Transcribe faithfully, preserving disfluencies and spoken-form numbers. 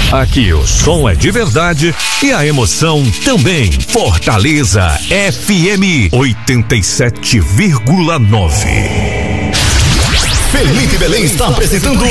Aqui o som é de verdade e a emoção também. Fortaleza F M oitenta e sete vírgula nove. Felipe Belém está apresentando